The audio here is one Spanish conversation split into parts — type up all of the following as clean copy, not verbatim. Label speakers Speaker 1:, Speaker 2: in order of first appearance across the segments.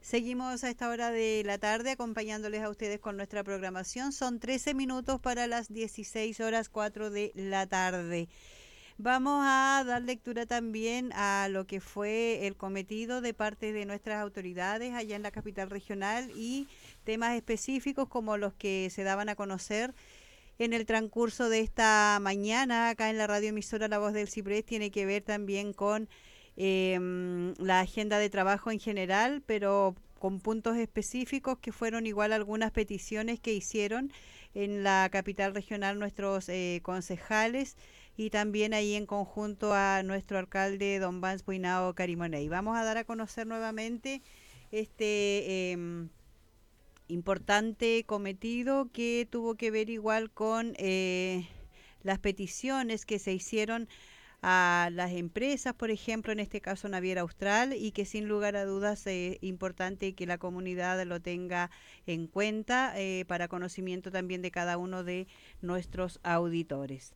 Speaker 1: Seguimos a esta hora de la tarde acompañándoles a ustedes con nuestra programación. Son 13 minutos para las 16 horas 4 de la tarde. Vamos a dar lectura también a lo que fue el cometido de parte de nuestras autoridades allá en la capital regional y temas específicos como los que se daban a conocer en el transcurso de esta mañana acá en la radioemisora La Voz del Ciprés. Tiene que ver también con la agenda de trabajo en general, pero con puntos específicos que fueron igual algunas peticiones que hicieron en la capital regional nuestros concejales y también ahí en conjunto a nuestro alcalde don Vance Buinao Carimoney. Vamos a dar a conocer nuevamente este importante cometido que tuvo que ver igual con las peticiones que se hicieron a las empresas, por ejemplo, en este caso Naviera Austral, y que sin lugar a dudas es importante que la comunidad lo tenga en cuenta para conocimiento también de cada uno de nuestros auditores.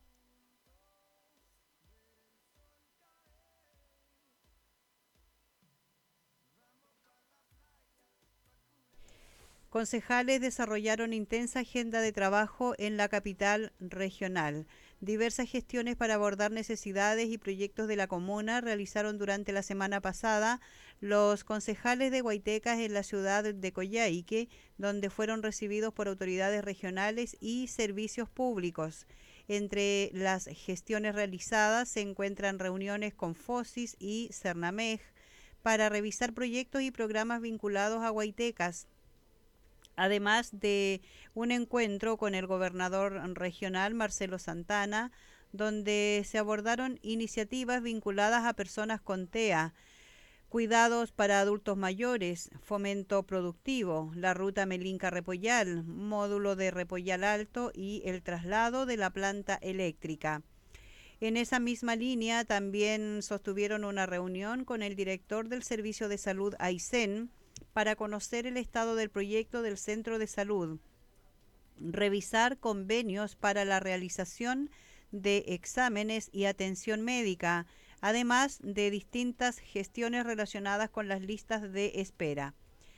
Speaker 1: Concejales desarrollaron intensa agenda de trabajo en la capital regional. Diversas gestiones para abordar necesidades y proyectos de la comuna realizaron durante la semana pasada los concejales de Guaitecas en la ciudad de Coyhaique, donde fueron recibidos por autoridades regionales y servicios públicos. Entre las gestiones realizadas se encuentran reuniones con FOSIS y Cernamej para revisar proyectos y programas vinculados a Guaitecas, además de un encuentro con el gobernador regional Marcelo Santana, donde se abordaron iniciativas vinculadas a personas con TEA, cuidados para adultos mayores, fomento productivo, la ruta Melinca-Repollal, módulo de Repollal Alto y el traslado de la planta eléctrica. En esa misma línea también sostuvieron una reunión con el director del Servicio de Salud Aysén para conocer el estado del proyecto del Centro de Salud, revisar convenios para la realización de exámenes y atención médica, además de distintas gestiones relacionadas con las listas de espera.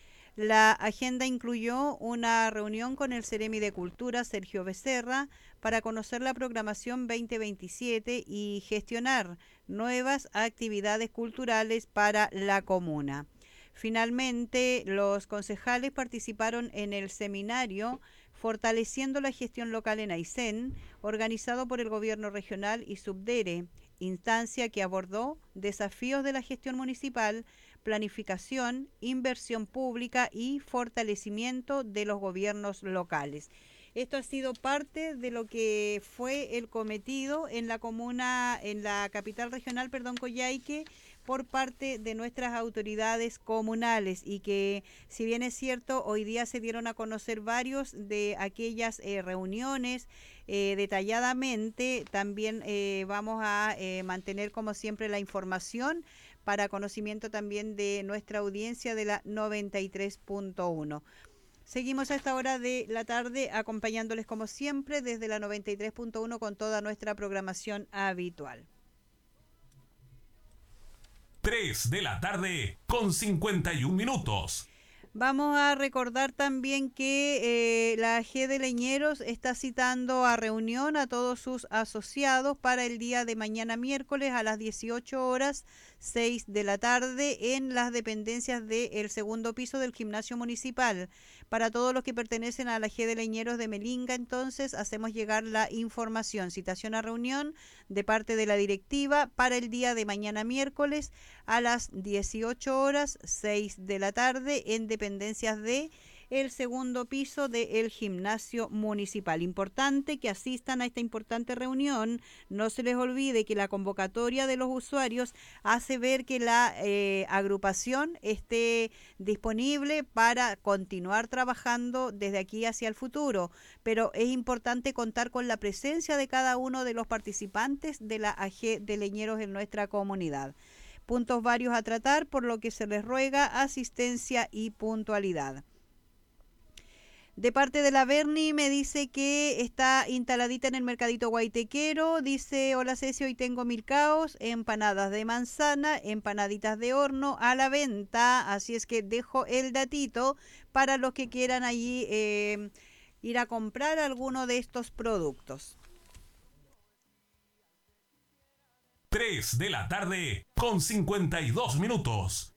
Speaker 1: La agenda incluyó una reunión con el Ceremi de Cultura, Sergio Becerra, para conocer la programación 2027 y gestionar nuevas actividades culturales para la comuna. Finalmente, los concejales participaron en el seminario Fortaleciendo la gestión local en Aysén, organizado por el Gobierno Regional y Subdere, instancia que abordó desafíos de la gestión municipal, planificación, inversión pública y fortalecimiento de los gobiernos locales. Esto ha sido parte de lo que fue el cometido en la comuna, en la capital regional, Coyhaique, por parte de nuestras autoridades comunales, y que, si bien es cierto, hoy día se dieron a conocer varios de aquellas reuniones detalladamente. También vamos a mantener como siempre la información para conocimiento también de nuestra audiencia de la 93.1. Seguimos a esta hora de la tarde acompañándoles como siempre desde la 93.1 con toda nuestra programación habitual.
Speaker 2: 3 de la tarde con 51 minutos.
Speaker 1: Vamos a recordar también que la AG de Leñeros está citando a reunión a todos sus asociados para el día de mañana miércoles a las 18 horas 6 de la tarde en las dependencias del segundo piso del gimnasio municipal. Para todos los que pertenecen a la AG de Leñeros de Melinga, entonces hacemos llegar la información. Citación a reunión de parte de la directiva para el día de mañana miércoles a las 18 horas 6 de la tarde en dependencias de el segundo piso del gimnasio municipal. Importante que asistan a esta importante reunión. No se les olvide que la convocatoria de los usuarios hace ver que la agrupación esté disponible para continuar trabajando desde aquí hacia el futuro, pero es importante contar con la presencia de cada uno de los participantes de la AG de Leñeros en nuestra comunidad. Puntos varios a tratar, por lo que se les ruega asistencia y puntualidad. De parte de la Berni me dice que está instaladita en el mercadito guaitequero. Dice, hola Ceci, hoy tengo milcaos, empanadas de manzana, empanaditas de horno a la venta. Así es que dejo el datito para los que quieran allí ir a comprar alguno de estos productos.
Speaker 2: 3 de la tarde con 52 minutos.